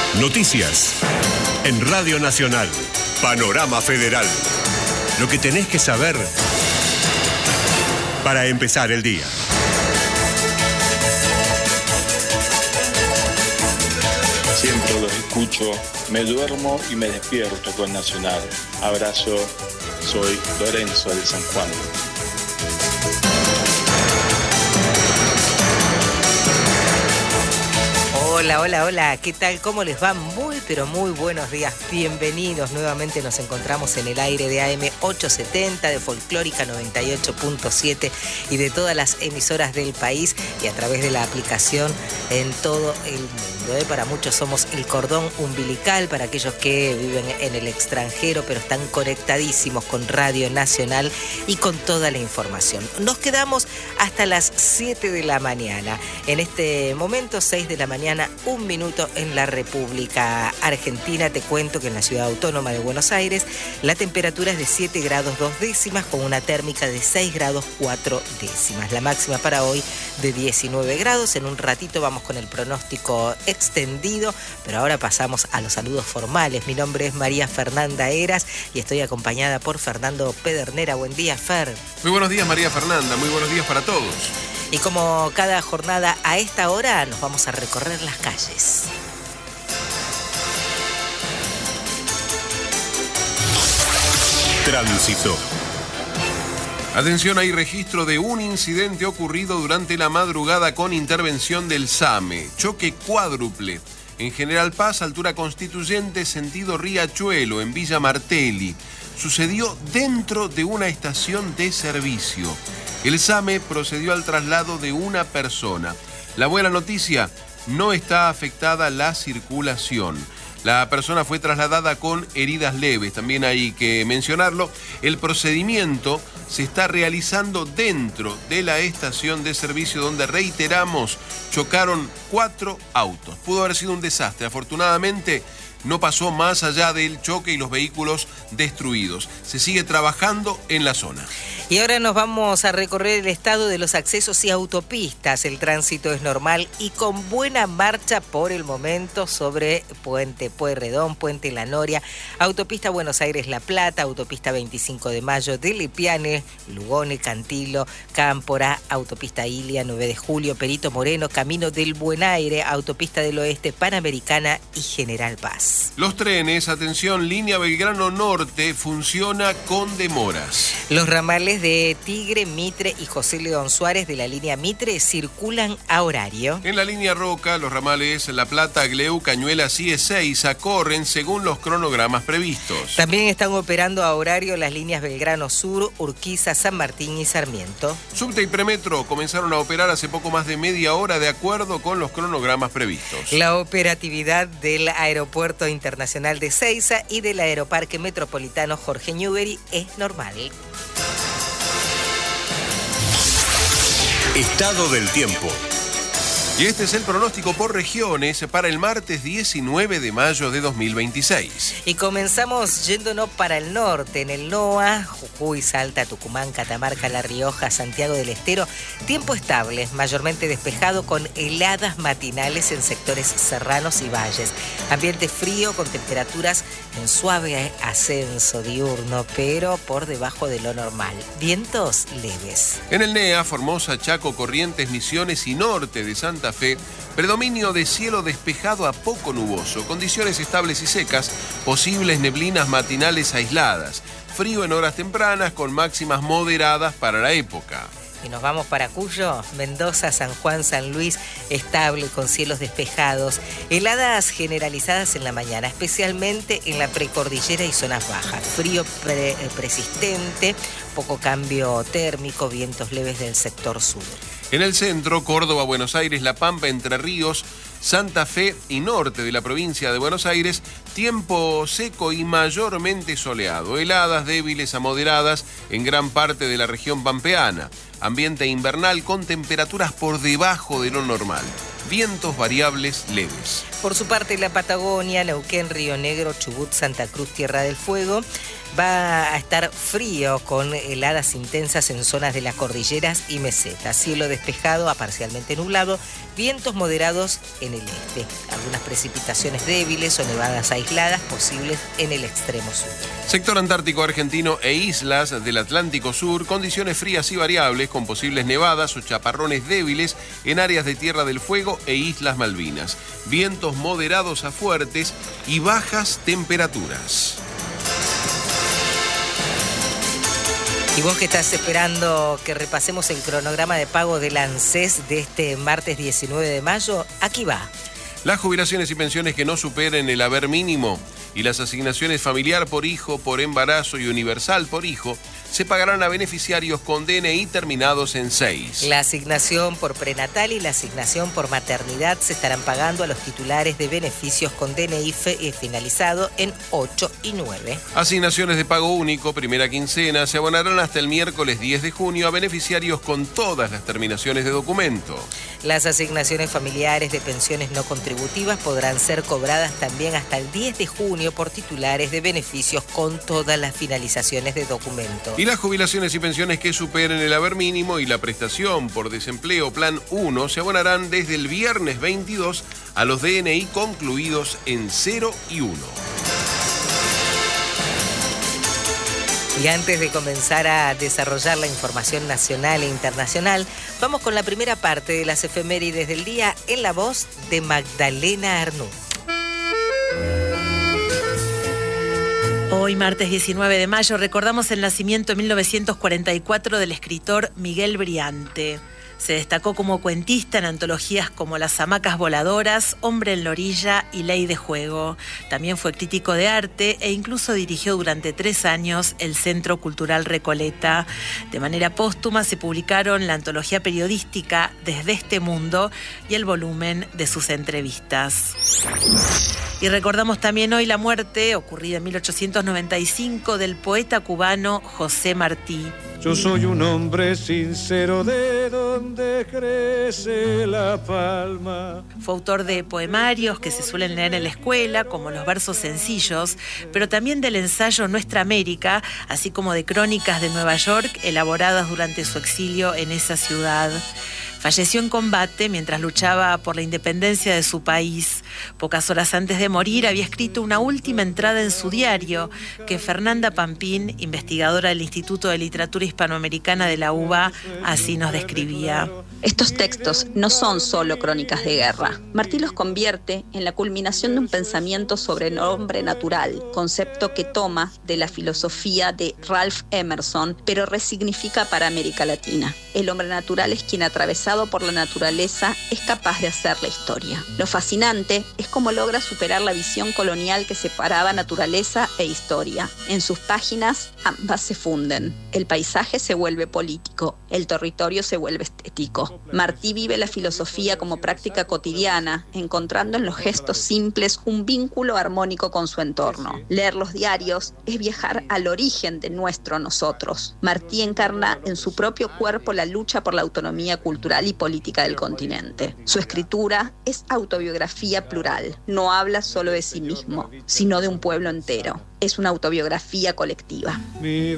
Noticias en Radio Nacional. Panorama Federal. Lo que tenés que saber para empezar el día. Siempre los escucho, me duermo y me despierto con Nacional. Abrazo, soy Lorenzo de San Juan. Hola, hola, hola, ¿qué tal? ¿Cómo les va? Muy, pero muy buenos días. Bienvenidos. Nuevamente nos encontramos en el aire de AM 870, de Folclórica 98.7 y de todas las emisoras del país y a través de la aplicación en todo el mundo. Para muchos somos el cordón umbilical, para aquellos que viven en el extranjero, pero están conectadísimos con Radio Nacional y con toda la información. Nos quedamos hasta las 7 de la mañana. En este momento, 6 de la mañana, 1 minuto en la República Argentina. Te cuento que en la Ciudad Autónoma de Buenos Aires la temperatura es de 7 grados 2 décimas con una térmica de 6 grados 4 décimas. La máxima para hoy de 19 grados. En un ratito vamos con el pronóstico extendido, pero ahora pasamos a los saludos formales. Mi nombre es María Fernanda Heras y estoy acompañada por Fernando Pedernera. Buen día, Fer. Muy buenos días, María Fernanda. Muy buenos días para todos. Y como cada jornada a esta hora nos vamos a recorrer las calles. Tránsito. Atención, hay registro de un incidente ocurrido durante la madrugada con intervención del SAME. Choque cuádruple en General Paz, altura Constituyente, sentido Riachuelo, en Villa Martelli. Sucedió dentro de una estación de servicio. El SAME procedió al traslado de una persona. La buena noticia, no está afectada la circulación. La persona fue trasladada con heridas leves. También hay que mencionarlo, el procedimiento se está realizando dentro de la estación de servicio donde, reiteramos, chocaron 4 autos. Pudo haber sido un desastre. Afortunadamente, no pasó más allá del choque y los vehículos destruidos. Se sigue trabajando en la zona. Y ahora nos vamos a recorrer el estado de los accesos y autopistas. El tránsito es normal y con buena marcha por el momento sobre Puente Pueyrredón, Puente La Noria, Autopista Buenos Aires-La Plata, Autopista 25 de Mayo de Lipiane, Lugone, Cantilo, Cámpora, Autopista Ilia, 9 de Julio, Perito Moreno, Camino del Buen Aire, Autopista del Oeste, Panamericana y General Paz. Los trenes, atención, línea Belgrano Norte funciona con demoras. Los ramales de Tigre, Mitre y José León Suárez de la línea Mitre circulan a horario. En la línea Roca, los ramales La Plata, Gleu, Cañuelas y Ezeiza corren según los cronogramas previstos. También están operando a horario las líneas Belgrano Sur, Urquiza, San Martín y Sarmiento. Subte y Premetro comenzaron a operar hace poco más de media hora de acuerdo con los cronogramas previstos. La operatividad del Aeropuerto Internacional de Ezeiza y del Aeroparque Metropolitano Jorge Newbery es normal. Estado del tiempo. Y este es el pronóstico por regiones para el martes 19 de mayo de 2026. Y comenzamos yéndonos para el norte, en el NOA, Jujuy, Salta, Tucumán, Catamarca, La Rioja, Santiago del Estero. Tiempo estable, mayormente despejado con heladas matinales en sectores serranos y valles. Ambiente frío con temperaturas en suave ascenso diurno, pero por debajo de lo normal. Vientos leves. En el NEA, Formosa, Chaco, Corrientes, Misiones y norte de Santa Fe, predominio de cielo despejado a poco nuboso, condiciones estables y secas, posibles neblinas matinales aisladas, frío en horas tempranas con máximas moderadas para la época. Y nos vamos para Cuyo, Mendoza, San Juan, San Luis, estable con cielos despejados, heladas generalizadas en la mañana, especialmente en la precordillera y zonas bajas, frío persistente, poco cambio térmico, vientos leves del sector sur. En el centro, Córdoba, Buenos Aires, La Pampa, Entre Ríos, Santa Fe y norte de la provincia de Buenos Aires, tiempo seco y mayormente soleado, heladas débiles a moderadas en gran parte de la región pampeana, ambiente invernal con temperaturas por debajo de lo normal, vientos variables leves. Por su parte, la Patagonia, Neuquén, Río Negro, Chubut, Santa Cruz, Tierra del Fuego, va a estar frío con heladas intensas en zonas de las cordilleras y mesetas. Cielo despejado a parcialmente nublado, vientos moderados en en el este. Algunas precipitaciones débiles o nevadas aisladas posibles en el extremo sur. Sector antártico argentino e islas del Atlántico Sur, condiciones frías y variables con posibles nevadas o chaparrones débiles en áreas de Tierra del Fuego e Islas Malvinas. Vientos moderados a fuertes y bajas temperaturas. Y vos que estás esperando que repasemos el cronograma de pago del ANSES de este martes 19 de mayo, aquí va. Las jubilaciones y pensiones que no superen el haber mínimo y las asignaciones familiar por hijo, por embarazo y universal por hijo se pagarán a beneficiarios con DNI terminados en 6. La asignación por prenatal y la asignación por maternidad se estarán pagando a los titulares de beneficios con DNI finalizado en 8 y 9. Asignaciones de pago único, primera quincena, se abonarán hasta el miércoles 10 de junio a beneficiarios con todas las terminaciones de documento. Las asignaciones familiares de pensiones no contributivas podrán ser cobradas también hasta el 10 de junio por titulares de beneficios con todas las finalizaciones de documento. Y las jubilaciones y pensiones que superen el haber mínimo y la prestación por desempleo Plan 1 se abonarán desde el viernes 22 a los DNI concluidos en 0 y 1. Y antes de comenzar a desarrollar la información nacional e internacional, vamos con la primera parte de las efemérides del día en la voz de Magdalena Arnoux. Hoy, martes 19 de mayo, recordamos el nacimiento en 1944 del escritor Miguel Briante. Se destacó como cuentista en antologías como Las hamacas voladoras, Hombre en la orilla y Ley de juego. También fue crítico de arte e incluso dirigió durante 3 años el Centro Cultural Recoleta. De manera póstuma se publicaron la antología periodística Desde este mundo y el volumen de sus entrevistas. Y recordamos también hoy la muerte, ocurrida en 1895, del poeta cubano José Martí. Yo soy un hombre sincero de donde crece la palma. Fue autor de poemarios que se suelen leer en la escuela, como los versos sencillos, pero también del ensayo Nuestra América, así como de crónicas de Nueva York elaboradas durante su exilio en esa ciudad. Falleció en combate mientras luchaba por la independencia de su país. Pocas horas antes de morir había escrito una última entrada en su diario que Fernanda Pampín, investigadora del Instituto de Literatura Hispanoamericana de la UBA, así nos describía. Estos textos no son solo crónicas de guerra. Martí los convierte en la culminación de un pensamiento sobre el hombre natural, concepto que toma de la filosofía de Ralph Emerson, pero resignifica para América Latina. El hombre natural es quien, atravesado por la naturaleza, es capaz de hacer la historia. Lo fascinante es cómo logra superar la visión colonial que separaba naturaleza e historia. En sus páginas ambas se funden. El paisaje se vuelve político, el territorio se vuelve estético. Martí vive la filosofía como práctica cotidiana, encontrando en los gestos simples un vínculo armónico con su entorno. Leer los diarios es viajar al origen de nuestro nosotros. Martí encarna en su propio cuerpo la lucha por la autonomía cultural y política del continente. Su escritura es autobiografía plural. No habla solo de sí mismo, sino de un pueblo entero. Es una autobiografía colectiva. Mi